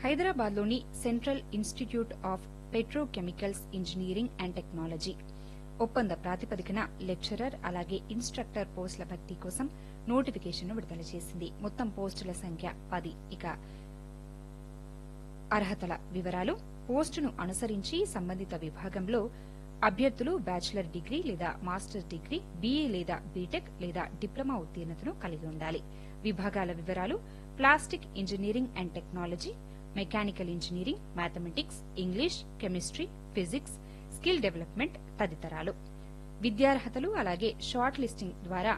హైదరాబాద్లోని central institute of petrochemicals engineering and technology ఒప్పంద ప్రాతిపదికన లెక్చరర్ అలాగే ఇన్స్ట్రక్టర్ పోస్టుల భర్తీ కోసం నోటిఫికేషన్ను విడుదల చేసింది. మొత్తం పోస్టుల సంఖ్య 10. ఇక అర్హతల వివరాలు: పోస్టును అనుసరించి సంబంధిత విభాగంలో అభ్యర్థులు బ్యాచిలర్ డిగ్రీ లేదా మాస్టర్ డిగ్రీ, బీఏ లేదా బీటెక్ లేదా డిప్లొమా ఉత్తీర్ణతను కలిగి ఉండాలి. విభాగాల వివరాలు: plastic engineering and technology, mechanical engineering, mathematics, English, chemistry, physics, skill development తదితరాలు. విద్యార్హతలు అలాగే షార్ట్ లిస్టింగ్ ద్వారా